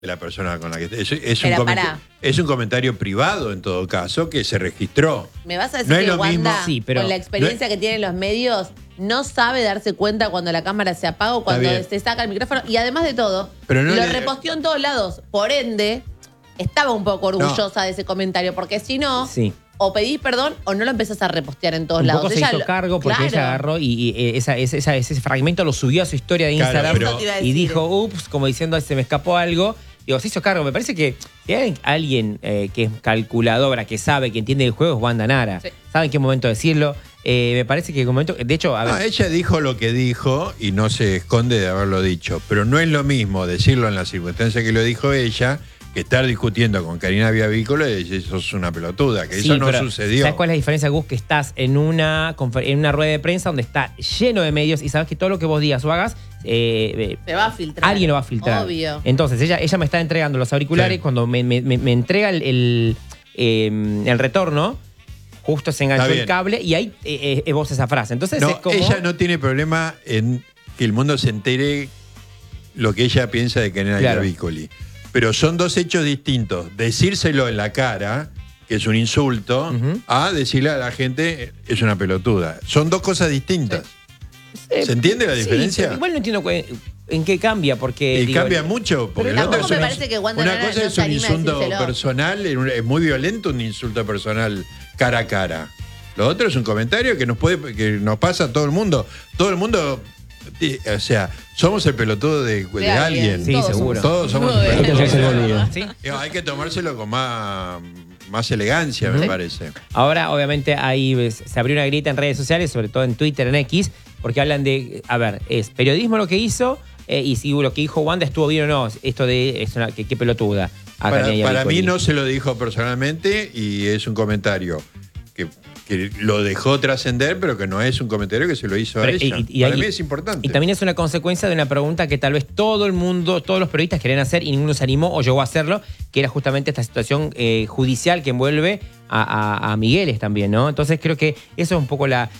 de la persona con la que es un comentario privado en todo caso que se registró. ¿Me vas a decir No es que lo Wanda, mismo. Sí, pero con la experiencia que tienen los medios, no sabe darse cuenta cuando la cámara se apaga o cuando bien. se saca el micrófono? Y además de todo, Pero no lo le- reposteó en todos lados. Por ende, estaba un poco orgullosa de ese comentario, porque si no, Sí. o pedís perdón o no lo empezás a repostear en todos Un lados. poco se Ella hizo lo- cargo porque claro. ella agarró y ese fragmento lo subió a su historia de Claro, Instagram pero- Eso te iba a y decir. dijo, ups, como diciendo, se me escapó algo. Digo, se hizo cargo. Me parece que si hay alguien que es calculadora, que sabe, que entiende el juego, es Wanda Nara. Sí. Sabe en qué momento decirlo. Me parece que en momento... De hecho, a ver... No, ella dijo lo que dijo y no se esconde de haberlo dicho. Pero no es lo mismo decirlo en la circunstancia que lo dijo ella que estar discutiendo con Karina Viavícola y decir, sos una pelotuda, que Sí, eso no pero sucedió. ¿sabes cuál es la diferencia, Gus? Que estás en una rueda de prensa donde está lleno de medios y sabes que todo lo que vos digas o hagas, Se va a filtrar. alguien lo va a filtrar. Obvio. Entonces, ella me está entregando los auriculares. Sí. Cuando me entrega el retorno, justo se enganchó Está el bien. cable y ahí vos esa frase. Entonces, No, es como... ella no tiene problema en que el mundo se entere lo que ella piensa de Karina Claro. Viavícola. Pero son dos hechos distintos. Decírselo en la cara, que es un insulto, Ujú. a decirle a la gente, es una pelotuda. Son dos cosas distintas. ¿Se entiende la Sí, diferencia? pero igual no entiendo en qué cambia, porque... Y digo, cambia mucho, porque Pero el otro tampoco es me un parece que Wanda una Nara cosa no es se un anime a insulto decírselo. personal, es muy violento un insulto personal cara a cara. Lo otro es un comentario que nos pasa a todo el mundo. Todo el mundo, o sea, somos el pelotudo de alguien. Sí, seguro. Todos somos Muy el bien. pelotudo. Hay que hacerse el boludo. ¿Sí? Digo, hay que tomárselo con más elegancia, me parece. Ahora, obviamente, se abrió una grieta en redes sociales, sobre todo en Twitter, en X, porque hablan de, a ver, es periodismo lo que hizo, y si lo que dijo Wanda estuvo bien o no. Esto de, qué pelotuda. Para mí no se lo dijo personalmente y es un comentario que lo dejó trascender, pero que no es un comentario que se lo hizo a Pero, ella. Para mí es importante. Y también es una consecuencia de una pregunta que tal vez todo el mundo, todos los periodistas querían hacer y ninguno se animó o llegó a hacerlo, que era justamente esta situación judicial que envuelve a Migueles también, ¿no? Entonces creo que eso es un poco le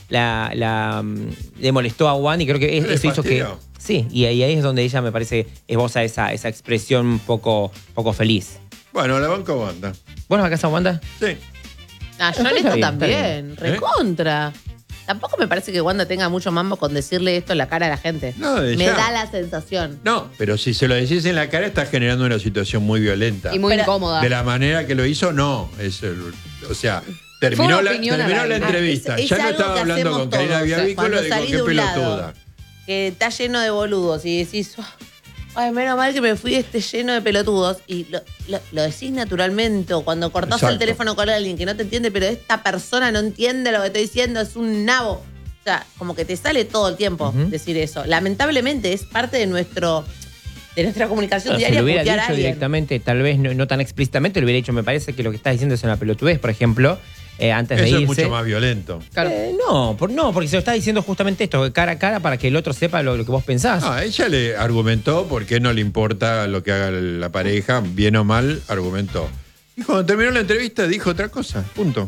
molestó a Wanda y creo que eso hizo que... fastidió. Sí, y ahí es donde ella me parece esboza esa expresión poco feliz. Bueno, la banca banda. ¿Vos nos acá, Wanda? Sí. Ah, yo en Está esto bien, también. está bien. Recontra. Tampoco me parece que Wanda tenga mucho mambo con decirle esto en la cara a la gente. No, de me ya. da la sensación. No, pero si se lo decís en la cara, estás generando una situación muy violenta. Y muy Pero- incómoda. De la manera que lo hizo, no. O sea, terminó una la opinión al aire. entrevista. Es Ya no algo estaba que hablando hacemos con Karina todos, Viavícola, cuando digo, salís qué de un lado. pelotuda. Que está lleno de boludos y decís, "Oh, ay, menos mal que me fui lleno de pelotudos". Y lo decís naturalmente. O cuando cortás Exacto. el teléfono con alguien que no te entiende, pero esta persona no entiende lo que estoy diciendo, es un nabo. O sea, como que te sale todo el tiempo Ujú. decir eso. Lamentablemente es parte de nuestra comunicación No, si diaria. lo hubiera putear a dicho alguien. directamente, tal vez no tan explícitamente, lo hubiera dicho, me parece que lo que estás diciendo es una pelotudez, por ejemplo, antes de Eso irse. es mucho más violento. Claro. No, porque se lo está diciendo justamente esto, cara a cara, para que el otro sepa lo que vos pensás. No, ella le argumentó por qué no le importa lo que haga la pareja, bien o mal, argumentó. Y cuando terminó la entrevista dijo otra cosa, punto.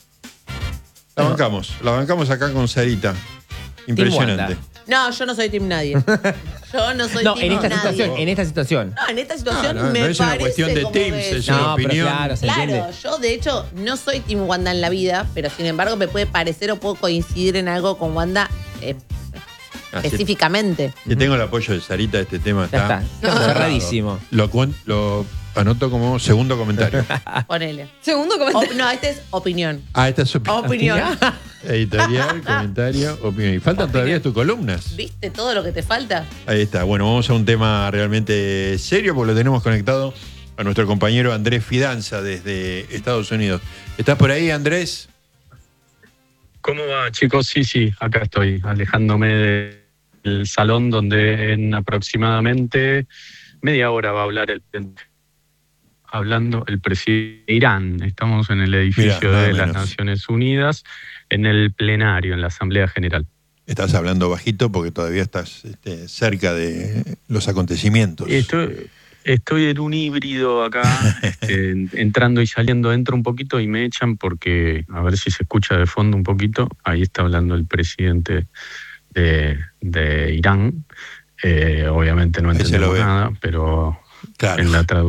La bancamos acá con Sarita. Impresionante. Wanda. No, yo no soy team nadie. Yo no soy No, team en esta nadie. situación, en esta situación. No, en esta situación No, no, me no es una parece cuestión de como teams, que- es una No, pero opinión. claro, se entiende. Claro, yo de hecho no soy Team Wanda en la vida, pero sin embargo me puede parecer o puedo coincidir en algo con Wanda Así- específicamente. que tengo el apoyo de Sarita, este tema Ya está, cerradísimo. Lo anoto como segundo comentario. Ponele. Segundo comentario. No, este es opinión. Ah, esta es su Opinión. editorial, comentario, opinión. Y faltan todavía tus columnas. ¿Viste todo lo que te falta? Ahí está. Bueno, vamos a un tema realmente serio porque lo tenemos conectado a nuestro compañero Andrés Fidanza desde Estados Unidos. ¿Estás por ahí, Andrés? ¿Cómo va, chicos? Sí, acá estoy, alejándome del salón donde en aproximadamente media hora va a hablar el presidente de Irán. Estamos en el edificio Mirá, nada de las menos. Naciones Unidas, en el plenario, en la Asamblea General. Estás hablando bajito porque todavía estás cerca de los acontecimientos. Estoy en un híbrido acá, entrando y saliendo. Entro un poquito y me echan porque, a ver si se escucha de fondo un poquito, ahí está hablando el presidente de Irán. Obviamente no Ahí se lo entendemos ve. nada, pero Claro. en la traducción.